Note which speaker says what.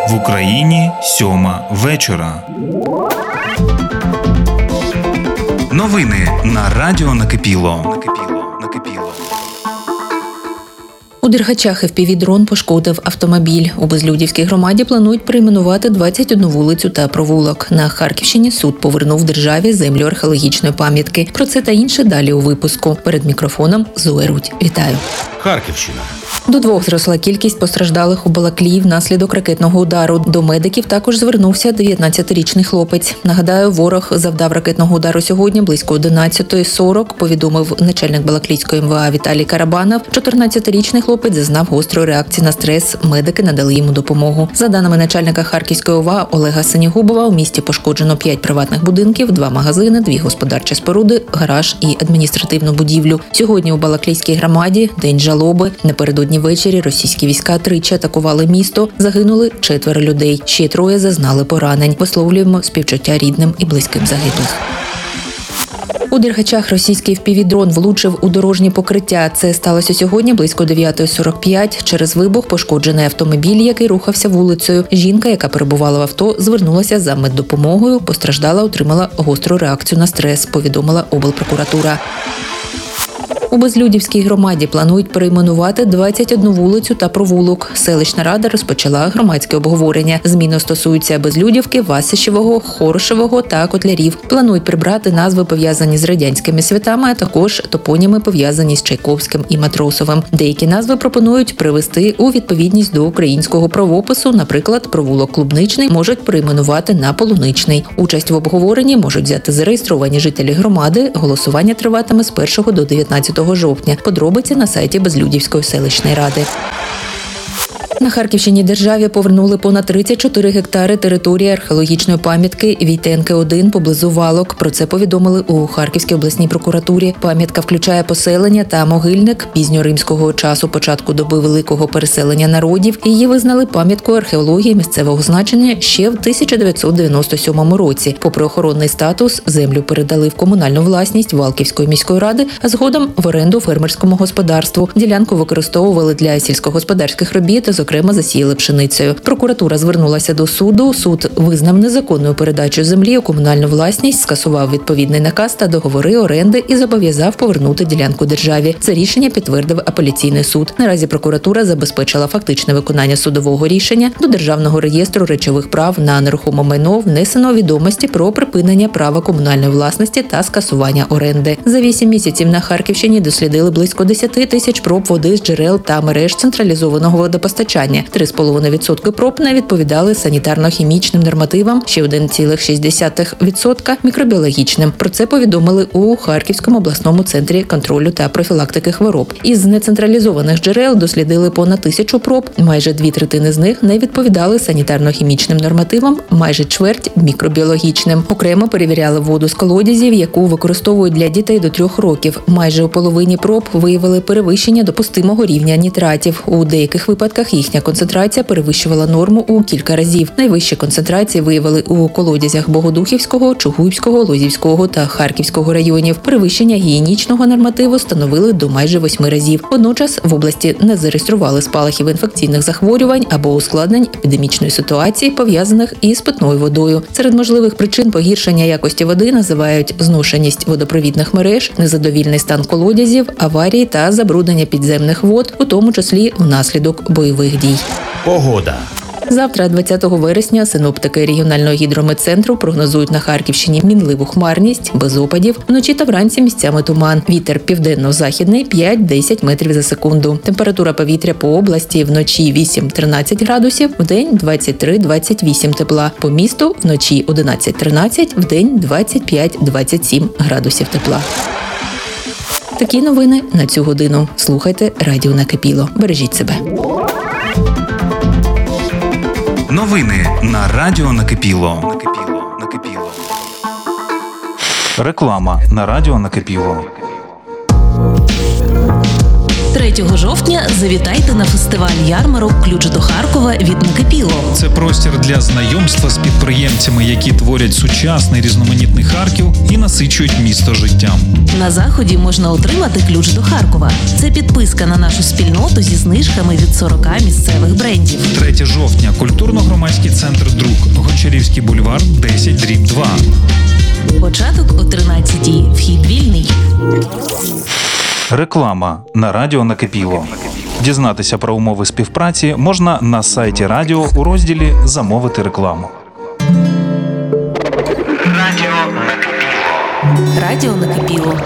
Speaker 1: В Україні 7 вечора. Новини на радіо Накипіло.
Speaker 2: У Дергачах FPV-дрон пошкодив автомобіль. У Безлюдівській громаді планують перейменувати 21 вулицю та провулок. На Харківщині суд повернув державі землю археологічної пам'ятки. Про це та інше далі у випуску. Перед мікрофоном Зоя Рудь. Вітаю.
Speaker 3: Харківщина.
Speaker 2: До 2 зросла кількість постраждалих у Балаклії внаслідок ракетного удару. До медиків також звернувся 19-річний хлопець. Нагадаю, ворог завдав ракетного удару сьогодні близько 11:40, повідомив начальник Балаклійської МВА Віталій Карабанов. 14-річний хлопець зазнав гострої реакції на стрес. Медики надали йому допомогу. За даними начальника Харківської ОВА Олега Синігубова, у місті пошкоджено 5 приватних будинків, 2 магазини, 2 господарчі споруди, гараж і адміністративну будівлю. Сьогодні у Балаклійській громаді день жалоби. Напередодні ввечері російські війська тричі атакували місто. Загинули 4 людей. Ще 3 зазнали поранень. Висловлюємо співчуття рідним і близьким загиблих. У Дергачах російський FPV-дрон влучив у дорожнє покриття. Це сталося сьогодні близько 9:45. Через вибух пошкоджений автомобіль, який рухався вулицею. Жінка, яка перебувала в авто, звернулася за меддопомогою. Постраждала, отримала гостру реакцію на стрес, повідомила облпрокуратура. У Безлюдівській громаді планують перейменувати 21 вулицю та провулок. Селищна рада розпочала громадське обговорення. Зміни стосуються Безлюдівки, Васищевого, Хорошевого та Котлярів. Планують прибрати назви, пов'язані з радянськими святами, а також топоніми, пов'язані з Чайковським і Матросовим. Деякі назви пропонують привести у відповідність до українського правопису. Наприклад, провулок Клубничний можуть перейменувати на Полуничний. Участь в обговоренні можуть взяти зареєстровані жителі громади. Голосування триватиме з 1 до 19 жовтня. Подробиці на сайті Безлюдівської селищної ради. На Харківщині державі повернули понад 34 гектари території археологічної пам'ятки Війтенки-1 поблизу Валок. Про це повідомили у Харківській обласній прокуратурі. Пам'ятка включає поселення та могильник пізньоримського часу початку доби великого переселення народів. Її визнали пам'яткою археології місцевого значення ще в 1997 році. Попри охоронний статус, землю передали в комунальну власність Валківської міської ради, а згодом в оренду фермерському господарству. Ділянку використовували для сільськогосподарських робіт, зокрема, засіяли пшеницею. Прокуратура звернулася до суду. Суд визнав незаконною передачу землі у комунальну власність, скасував відповідний наказ та договори оренди і зобов'язав повернути ділянку державі. Це рішення підтвердив апеляційний суд. Наразі прокуратура забезпечила фактичне виконання судового рішення. До Державного реєстру речових прав на нерухоме майно внесено відомості про припинення права комунальної власності та скасування оренди. За 8 місяців на Харківщині дослідили близько 10 тисяч проб води з джерел та мереж централізованого водопостачання. 3,5% проб не відповідали санітарно-хімічним нормативам, ще 1,6% мікробіологічним. Про це повідомили у Харківському обласному центрі контролю та профілактики хвороб. Із нецентралізованих джерел дослідили понад 1000 проб, майже 2/3 з них не відповідали санітарно-хімічним нормативам, майже чверть – мікробіологічним. Окремо перевіряли воду з колодязів, яку використовують для дітей до 3 років. Майже у половині проб виявили перевищення допустимого рівня нітратів. У деяких випадках їхня концентрація перевищувала норму у кілька разів. Найвищі концентрації виявили у колодязях Богодухівського, Чугуївського, Лозівського та Харківського районів. Перевищення гігієнічного нормативу становили до майже 8 разів. Водночас в області не зареєстрували спалахів інфекційних захворювань або ускладнень епідемічної ситуації, пов'язаних із питною водою. Серед можливих причин погіршення якості води називають зношеність водопровідних мереж, незадовільний стан колодязів, аварії та забруднення підземних вод, у тому числі внаслідок бойових дій.
Speaker 3: Погода.
Speaker 2: Завтра, 20 вересня, синоптики регіонального гідрометцентру прогнозують на Харківщині мінливу хмарність, без опадів. Вночі та вранці місцями туман. Вітер південно-західний 5-10 метрів за секунду. Температура повітря по області вночі 8-13 градусів, вдень 23-28 тепла. По місту вночі 11-13, вдень 25-27 градусів тепла. Такі новини на цю годину. Слухайте Радіо Накипіло. Бережіть себе.
Speaker 1: Новини на радіо Накипіло. Реклама на радіо Накипіло.
Speaker 4: 3 жовтня завітайте на фестиваль-ярмарок «Ключ до Харкова» від Накипіло.
Speaker 5: Це простір для знайомства з підприємцями, які творять сучасний різноманітний Харків і насичують місто життям.
Speaker 4: На заході можна отримати ключ до Харкова. Це підписка на нашу спільноту зі знижками від 40 місцевих брендів.
Speaker 5: 3 жовтня. Культурно-громадський центр «Друк». Гончарівський бульвар, 10/2.
Speaker 4: Початок о 13:00. Вхід вільний.
Speaker 1: Реклама на радіо Накипіло. Дізнатися про умови співпраці можна на сайті радіо у розділі «Замовити рекламу».
Speaker 4: Радіо Накипіло.